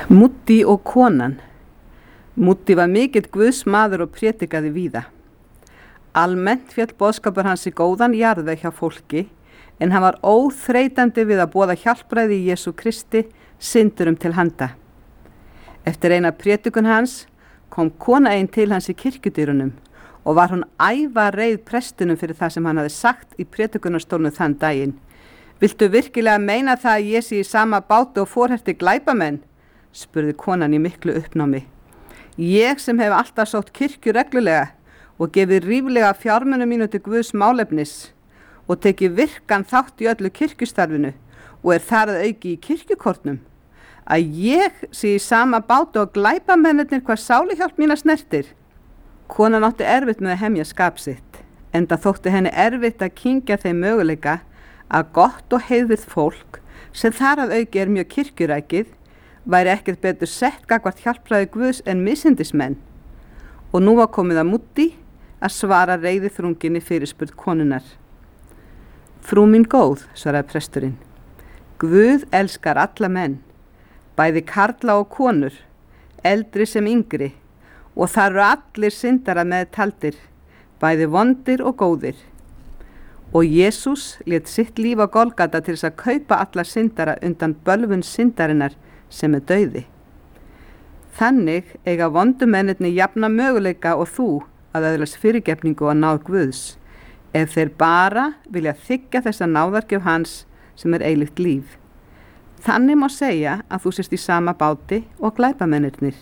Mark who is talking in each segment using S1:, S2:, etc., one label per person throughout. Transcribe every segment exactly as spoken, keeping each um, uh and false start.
S1: Múddi og konan. Múddi var mikill guðsmaður og prétikaði víða. Almennt féll boðskapur hans í góðan jarðveg hjá fólki, en hann var óþreytandi við að boða hjálpræði í Jesú Kristi syndurum til handa. Eftir eina prétikun hans kom kona ein til hans í kirkjudyrunum og var hún æva reið prestinum fyrir það sem hann hafði sagt í prétikunarstólnum þann daginn. Viltu virkilega meina það að ég sé í sama báti og forherti glæpamenn? Spurði konan í miklu uppnámi. Ég sem hef alltaf sótt kirkju reglulega og gefið ríflega fjármunum mínu til Guðs málefnis og tekið virkan þátt í öllu kirkjustarfinu og er þar að auki í kirkjukortnum. Að ég sé í sama báti og glæpamennirnir hvað sáluhjálp mína snertir. Konan átti erfitt með að hemja skap sitt, enda þótti henni erfitt að kyngja þeim möguleika að gott og heiðvirð fólk sem þar að auki er mjög kirkjurækið væri ekkert betur sett gagnvart hjálpræði Guðs en misindismenn. Og nú var komið að Múddi að svara reiði þrunginni fyrirspurn konunar. Frú mín góð, svaraði presturinn. Guð elskar alla menn, bæði karla og konur, eldri sem yngri, og þar eru allir syndara með taldir, bæði vondir og góðir. Og Jesús lét sitt líf á Golgata til þess að kaupa alla syndara undan bölvun syndarinnar sem er dauði. Þannig eiga vondumennirni jafna möguleika og þú að öðlast fyrirgefningu og náð Guðs, ef þeir bara vilja þiggja þessa náðargjöf hans sem er eilíft líf. Þannig má segja að þú sést í sama báti og glæpamennirnir.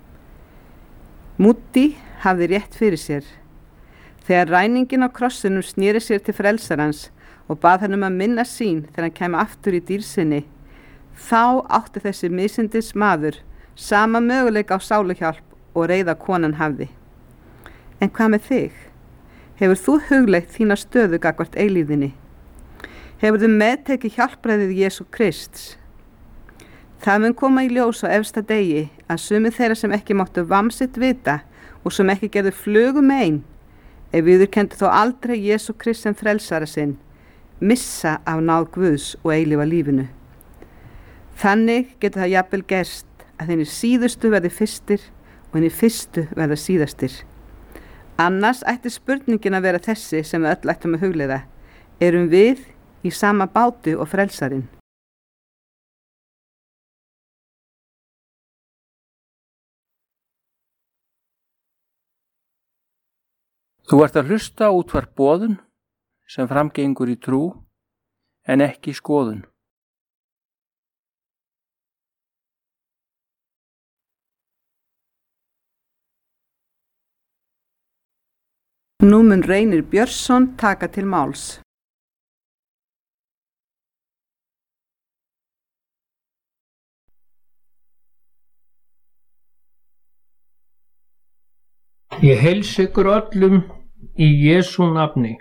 S1: Múddi hafði rétt fyrir sér. Þegar ræningin á krossinum snýri sér til frelsarans og bað hann um að minna sín þegar hann kæmi aftur í dýrsinni, þá átti þessi misindis maður sama möguleika á sáluhjálp og reiða konan hafði. En hvað með þig? Hefur þú hugleitt þína stöðu gagnvart eilífðinni? Hefur þú meðtekið hjálpræðið Jesú Krists? Það mun koma í ljós á efsta degi að sumir þeirra sem ekki máttu vamsitt vita og sem ekki gerðu flugum ein, ef viðurkenndu þó aldrei Jesú Krist sem frelsara sinn, missa af náð Guðs og eilífa lífinu. Þannig getur það jafnvel gerst að þinni síðustu verði fyrstir og þinni fyrstu verða síðastir. Annars ætti spurningin að vera þessi sem við öll ættum að hugleiða. Erum við í sama báti og frelsarinn?
S2: Þú ert að hlusta á útvarp boðun sem framgengur í trú en ekki skoðun.
S1: Nú mun Reynir Björnsson taka til máls.
S3: Ég heilsa ykkur öllum í Jesú nafni.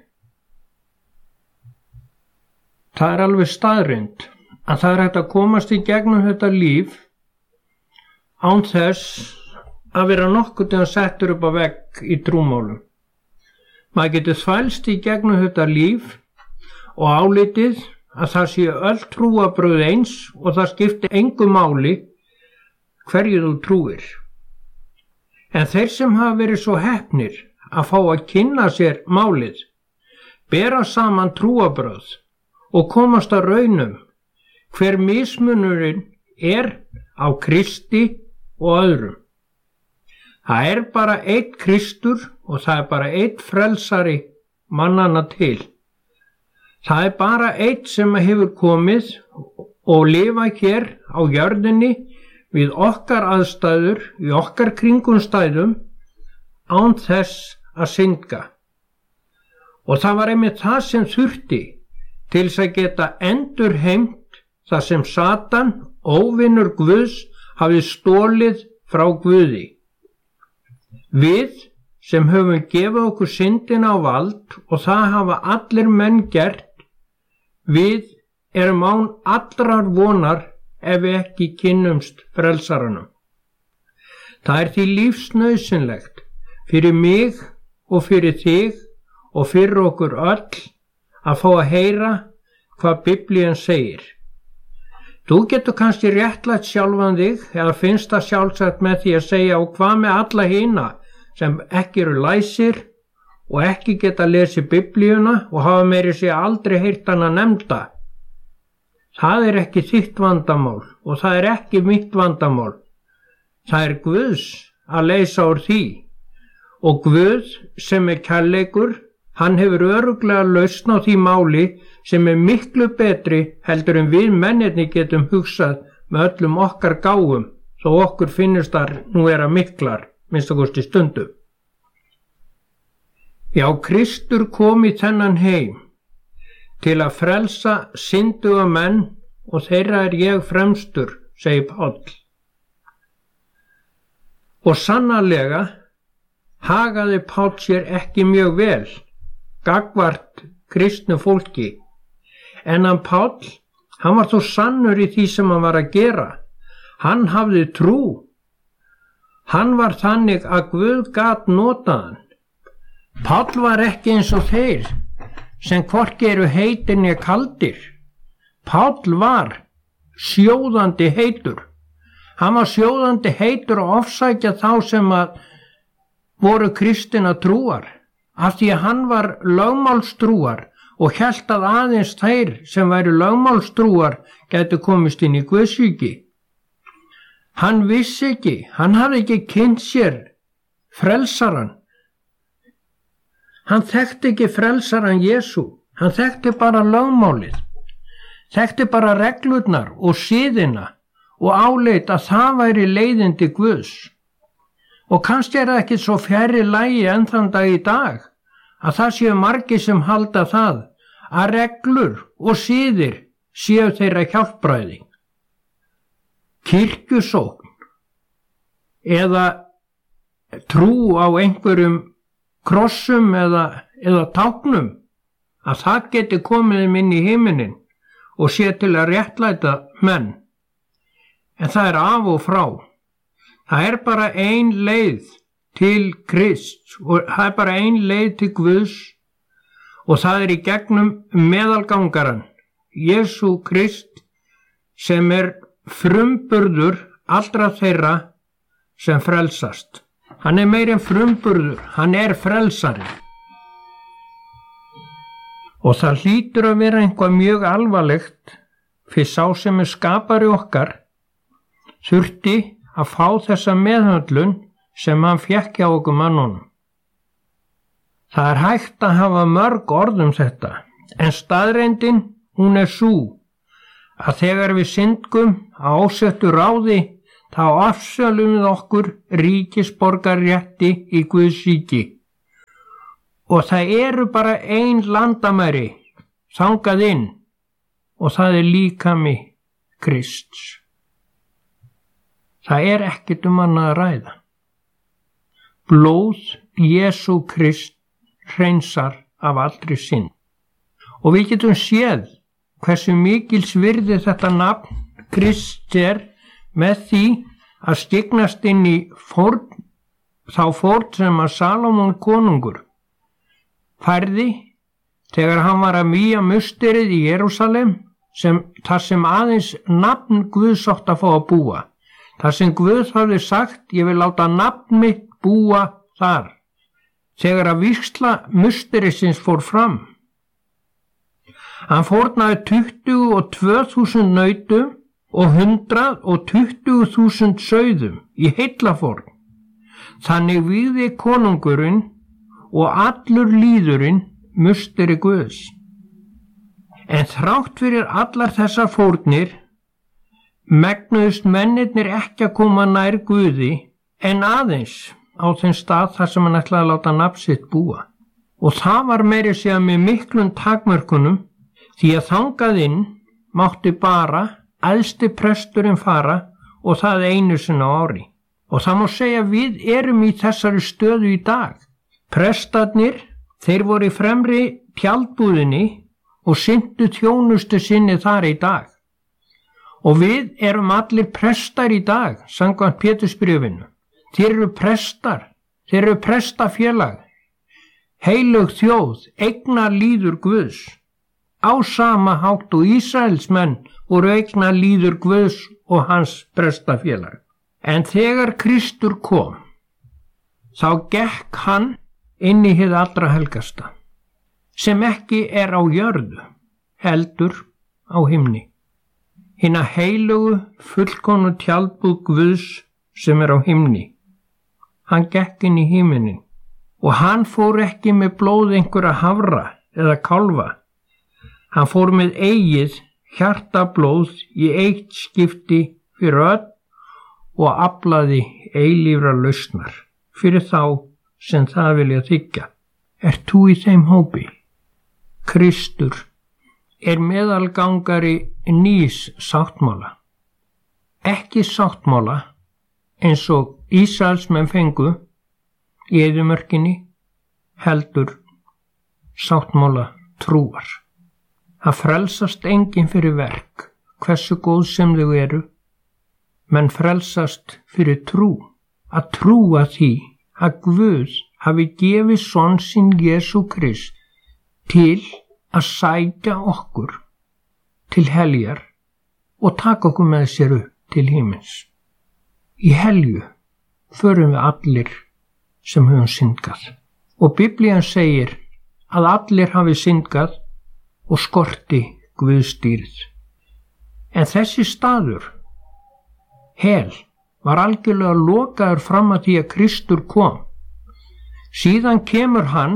S3: Það er alveg staðreynd að það er hægt að komast í gegnum þetta líf án þess að vera nokkuð þegar settur upp á vegg í trúmálum. Maður getur þvælst í gegnum þetta líf og álitið að það sé öll trúarbrögð eins og það skipti engu máli hverju þú trúir. En þeir sem hafa verið svo heppnir að fá að kynna sér málið, bera saman trúarbrögð og komast að raunum hver mismunurinn er á Kristi og öðrum. Það er bara einn Kristur og það er bara einn frelsari mannanna til. Það er bara einn sem hefur komið og lifað hér á jörðinni við okkar aðstæður, í okkar kringumstæðum, án þess að synda. Og það var einmitt það sem þurfti til þess að geta endurheimt það sem Satan, óvinur Guðs, hafði stólið frá Guði. Við sem höfum gefið okkur syndina á vald og það hafa allir menn gert, við erum án allrar vonar ef við ekki kynnumst frelsaranum. Það er því lífsnauðsynlegt fyrir mig og fyrir þig og fyrir okkur öll að fá að heyra hvað Biblían segir. Þú getur kannski réttlætt sjálfan þig eða finnst það sjálfsagt með því að segja og hvað með alla hina sem ekki eru læsir og ekki geta lesið Biblíuna og hafa meiri sig aldrei heyrt hana nefnda. Það er ekki þitt vandamál og það er ekki mitt vandamál. Það er Guðs að leysa úr því og Guð sem er kærleikur, hann hefur örugglega lausn á því máli sem er miklu betri heldur en við mennirni getum hugsað með öllum okkar gáum þó okkur finnst þar nú vera miklar, minnst að kosti stundum. Já, Kristur kom í þennan heim til að frelsa synduga menn og þeirra er ég fremstur, segir Páll. Og sannarlega hagaði Páll sér ekki mjög vel gagnvart kristnu fólki, en hann Páll, hann var þó sannur í því sem hann var að gera. Hann hafði trú. Hann var þannig að Guð gat notað hann. Páll var ekki eins og þeir sem hvorki eru heitir né kaldir. Páll var sjóðandi heitur. Hann var sjóðandi heitur og ofsækja þá sem að voru kristina trúar, af því að hann var lögmálstrúar og hélt að aðeins þeir sem væru lögmálstrúar gætu komist inn í Guðsríki. Hann vissi ekki, hann hafði ekki kynnt sér frelsaran. Hann þekkti ekki frelsaran Jesú, hann þekkti bara lögmálið, þekkti bara reglurnar og siðina og áleit að það væri leiðindi Guðs. Og kannski er það ekki svo fjarri lagi enn þann dag í dag að það séu margir sem halda það að reglur og siðir séu þeirra hjálpræði. Kirkjusókn eða trú á einhverjum krossum eða, eða táknum að það geti komið þeim inn í himinin og sé til að réttlæta menn. En það er af og frá. Það er bara ein leið til Krist og það er bara ein leið til Guðs og það er í gegnum meðalgangaran, Jesú Krist, sem er frumburður allra þeirra sem frelsast. Hann er meir en frumburður, hann er frelsari. Og það hlýtur að vera einhvað mjög alvarlegt fyrir sá sem er skapari okkar þurfti að fá þessa meðhöndlun sem hann fékk hjá okkur mannunum. Það er hægt að hafa mörg orð um þetta, en staðreyndin, hún er sú að þegar við syndgum á ósettu ráði, þá afsölum við okkur ríkisborgarrétti í Guðs ríki. Og það eru bara ein landamæri þangað inn og það er líkami Krists. Það er ekkert um annað að ræða. Blóð Jesú Krist hreinsar af allri synd. Og við getum séð hversu mikils virði þetta nafn Krist er með því að stygnast inn í fórn, þá fórn sem að Salómon konungur færði þegar hann var að mýja musterið í Jerúsalem, sem, þar sem aðeins nafn Guðs átti að fá að búa. Þar sem Guð hafði sagt, ég vil láta nafn mitt búa þar, þegar að vígsla musterisins fór fram. Hann fórnaði tuttugu og tvö þúsund nautum og hundrað og tuttugu þúsund sauðum í heillafórn. Þannig vígði konungurinn og allur lýðurinn musteri Guðs. En þrátt fyrir allar þessar fórnir megnuðust mennirnir ekki að koma nær Guði en aðeins á þeim stað þar sem hann ætlaði að láta nafn sitt búa. Og það var meiri segja með miklum takmörkunum því að þangað inn mátti bara æðsti presturinn fara og það einu sinni á ári. Og það má segja við erum í þessari stöðu í dag. Prestarnir, þeir voru í fremri tjaldbúðinni og sinntu þjónustu sinni þar í dag. Og við erum allir prestar í dag, samkvæmt Pétursbréfinu. Þeir eru prestar, þeir eru prestafélag, heilög þjóð, eignar lýður Guðs, á sama hátt og Ísraelsmenn og eigna líður Guðs og hans prestafélag. En þegar Kristur kom, þá gekk hann inn í hið allra helgasta, sem ekki er á jörðu, heldur á himni. Hina heilugu fullkomnu tjaldbúð Guðs sem er á himni. Hann gekk inn í himinin og hann fór ekki með blóð einhverja hafra eða kálfa. Hann fór með eigið hjartablóð í eitt skipti fyrir öll og aflaði eilífra lausnar fyrir þá sem það vilja þiggja. Ert þú í þeim hópi? Kristur er meðalgangari nýs sáttmála. Ekki sáttmála eins og Ísraelsmenn fengu í eyðimörkinni, heldur sáttmála trúar. Það frelsast enginn fyrir verk, hversu góð sem þau eru, menn frelsast fyrir trú. Að trúa því að Guð hafi gefið son sinn Jesú Krist til að sækja okkur til heljar og taka okkur með sér upp til himins. Í helju förum við allir sem höfum syndgað. Og Biblían segir að allir hafi syndgað og skorti Guðsdýrð. En þessi staður, hel, var algjörlega lokaður fram að því að Kristur kom. Síðan kemur hann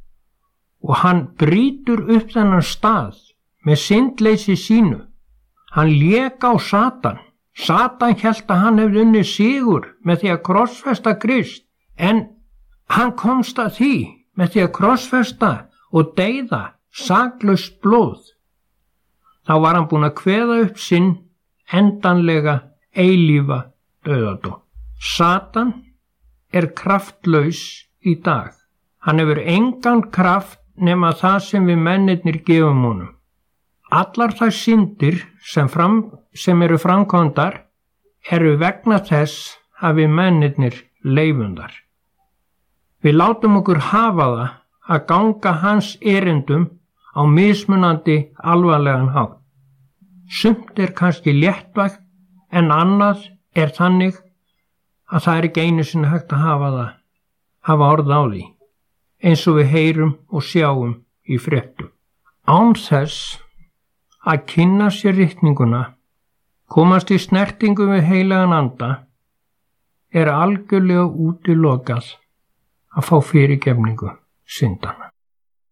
S3: og hann brýtur upp þennan stað með syndleysi sínu. Hann lék á Satan. Satan hélt að hann hefði unnið sigur með því að krossfesta Krist, en hann komst að því með því að krossfesta og deyða saklaust blóð. Þá var hann búinn að kveða upp sinn endanlega eilífa dauðadóm. Satan er kraftlaus í dag. Hann hefur engan kraft nema það sem við mennirnir gefum honum. Allar þær syndir sem, fram, sem eru framkvæmdar eru vegna þess að við mennirnir leifundar. Við látum okkur hafa það að ganga hans erindum á mismunandi alvarlegan hátt. Sumt er kannski léttvægt en annað er þannig að það er ekki einu sinni hægt að hafa það, hafa orð á því, eins og við heyrum og sjáum í fréttum. Án þess að kynna sér ritninguna, komast í snertingu við heilagan anda, er algjörlega útilokað að fá fyrirgefningu syndanna.